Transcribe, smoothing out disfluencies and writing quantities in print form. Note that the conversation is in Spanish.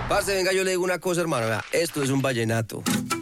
Parce, venga, yo le digo una cosa, hermano. Vea, esto es un vallenato.